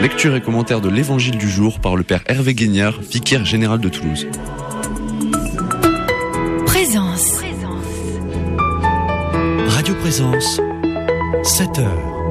Lecture et commentaire de l'Évangile du jour par le Père Hervé Guignard, vicaire général de Toulouse. Présence. Radio Présence, 7h.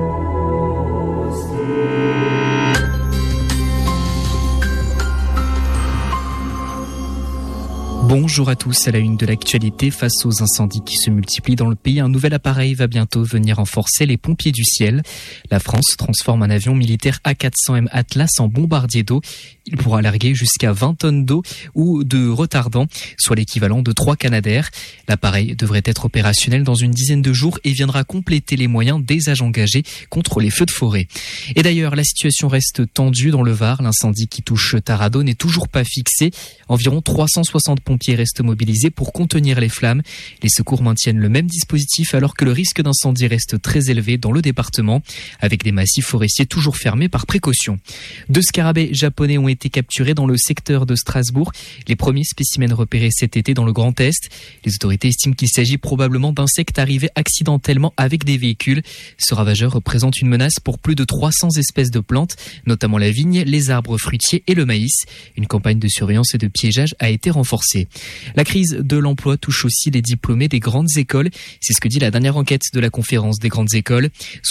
Bonjour à tous, à la une de l'actualité, face aux incendies qui se multiplient dans le pays, un nouvel appareil va bientôt venir renforcer les pompiers du ciel. La France transforme un avion militaire A400M Atlas en bombardier d'eau. Il pourra larguer jusqu'à 20 tonnes d'eau ou de retardant, soit l'équivalent de 3 Canadair. L'appareil devrait être opérationnel dans une dizaine de jours et viendra compléter les moyens des agents engagés contre les feux de forêt. Et d'ailleurs, la situation reste tendue dans le Var. L'incendie qui touche Taradot n'est toujours pas fixé. Environ 360 pompiers restent mobilisés pour contenir les flammes. Les secours maintiennent le même dispositif alors que le risque d'incendie reste très élevé dans le département, avec des massifs forestiers toujours fermés par précaution. 2 scarabées japonais ont été capturés dans le secteur de Strasbourg. Les premiers spécimens repérés cet été dans le Grand Est. Les autorités estiment qu'il s'agit probablement d'insectes arrivés accidentellement avec des véhicules. Ce ravageur représente une menace pour plus de 300 espèces de plantes, notamment la vigne, les arbres fruitiers et le maïs. Une campagne de surveillance et de piégeage a été renforcée. La crise de l'emploi touche aussi les diplômés des grandes écoles. C'est ce que dit la dernière enquête de la conférence des grandes écoles.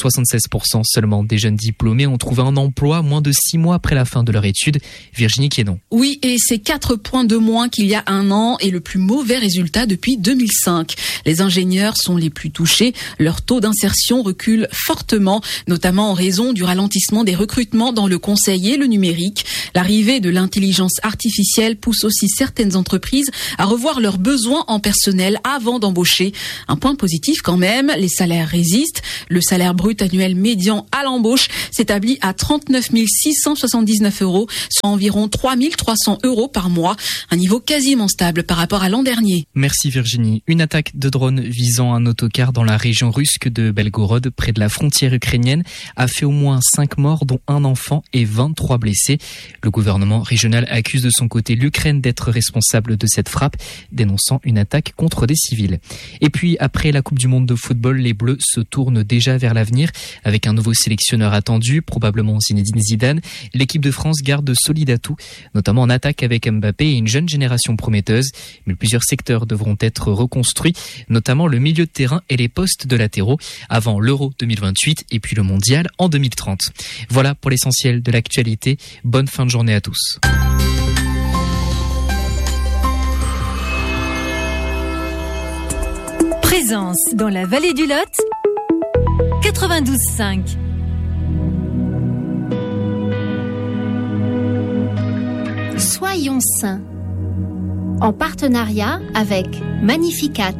76% seulement des jeunes diplômés ont trouvé un emploi moins de 6 mois après la fin de leur étude. Virginie Quénon. Oui, et c'est 4 points de moins qu'il y a un an et le plus mauvais résultat depuis 2005. Les ingénieurs sont les plus touchés. Leur taux d'insertion recule fortement, notamment en raison du ralentissement des recrutements dans le conseil et le numérique. L'arrivée de l'intelligence artificielle pousse aussi certaines entreprises à revoir leurs besoins en personnel avant d'embaucher. Un point positif quand même, les salaires résistent. Le salaire brut annuel médian à l'embauche s'établit à 39 679 €, soit environ 3 300 € par mois, un niveau quasiment stable par rapport à l'an dernier. Merci Virginie. Une attaque de drone visant un autocar dans la région russe de Belgorod, près de la frontière ukrainienne, a fait au moins 5 morts, dont un enfant et 23 blessés. Le gouvernement régional accuse de son côté l'Ukraine d'être responsable de cette frappe, dénonçant une attaque contre des civils. Et puis, après la Coupe du Monde de football, les Bleus se tournent déjà vers l'avenir, avec un nouveau sélectionneur attendu, probablement Zinedine Zidane. L'équipe de France garde de solides atouts, notamment en attaque avec Mbappé et une jeune génération prometteuse. Mais plusieurs secteurs devront être reconstruits, notamment le milieu de terrain et les postes de latéraux, avant l'Euro 2028 et puis le Mondial en 2030. Voilà pour l'essentiel de l'actualité. Bonne fin de journée à tous. Présence dans la vallée du Lot, 92.5. Soyons saints, en partenariat avec Magnificat.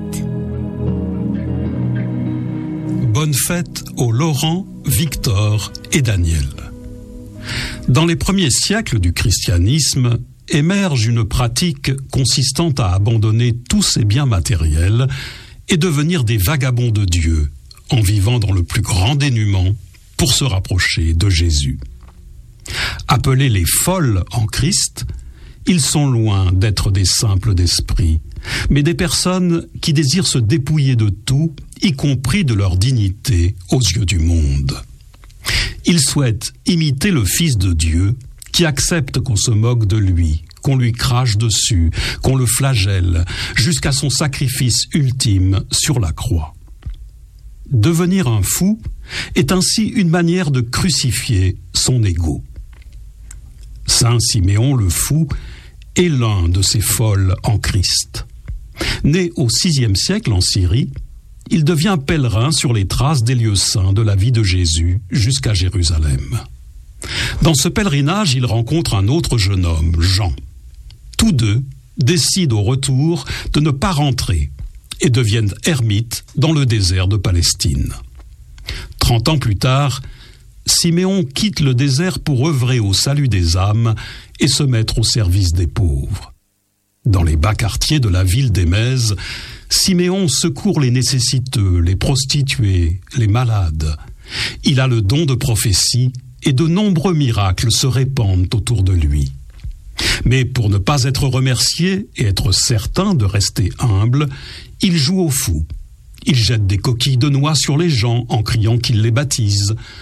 Bonne fête aux Laurent, Victor et Daniel. Dans les premiers siècles du christianisme, émerge une pratique consistant à abandonner tous ses biens matériels et devenir des vagabonds de Dieu, en vivant dans le plus grand dénuement pour se rapprocher de Jésus. Appelés les folles en Christ, ils sont loin d'être des simples d'esprit, mais des personnes qui désirent se dépouiller de tout, y compris de leur dignité aux yeux du monde. Ils souhaitent imiter le Fils de Dieu, qui accepte qu'on se moque de lui, qu'on lui crache dessus, qu'on le flagelle, jusqu'à son sacrifice ultime sur la croix. Devenir un fou est ainsi une manière de crucifier son ego. Saint Siméon le fou est l'un de ces folles en Christ. Né au VIe siècle en Syrie, il devient pèlerin sur les traces des lieux saints de la vie de Jésus jusqu'à Jérusalem. Dans ce pèlerinage, il rencontre un autre jeune homme, Jean. Tous deux décident au retour de ne pas rentrer et deviennent ermites dans le désert de Palestine. 30 ans plus tard, Siméon quitte le désert pour œuvrer au salut des âmes et se mettre au service des pauvres. Dans les bas quartiers de la ville d'Émèse, Siméon secourt les nécessiteux, les prostituées, les malades. Il a le don de prophétie et de nombreux miracles se répandent autour de lui. Mais pour ne pas être remercié et être certain de rester humble, il joue au fou. Il jette des coquilles de noix sur les gens en criant qu'il les baptise.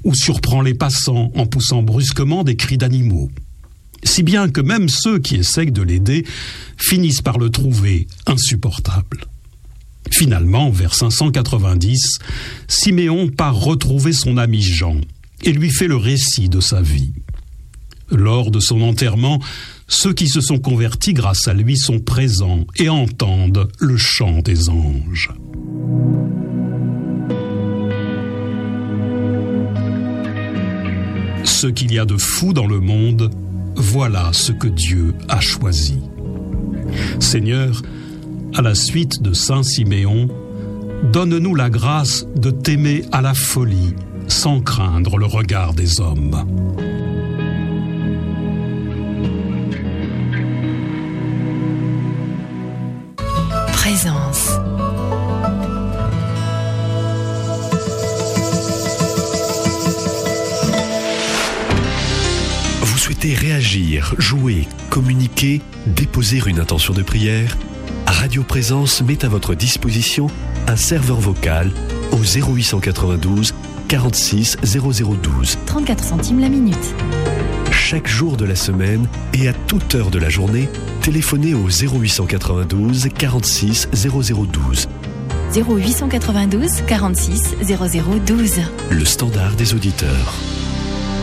ou surprend les passants en poussant brusquement des cris d'animaux. Si bien que même ceux qui essayent de l'aider finissent par le trouver insupportable. Finalement, vers 590, Siméon part retrouver son ami Jean et lui fait le récit de sa vie. Lors de son enterrement, ceux qui se sont convertis grâce à lui sont présents et entendent le chant des anges. Ce qu'il y a de fou dans le monde, voilà ce que Dieu a choisi. Seigneur, à la suite de Saint Siméon, donne-nous la grâce de t'aimer à la folie, sans craindre le regard des hommes. Présence. Vous souhaitez réagir, jouer, communiquer, déposer une intention de prière? Radio Présence met à votre disposition un serveur vocal au 0892 46 0012. 34 centimes la minute. Chaque jour de la semaine et à toute heure de la journée, téléphonez au 0892 46 0012. 0892 46 0012. Le standard des auditeurs.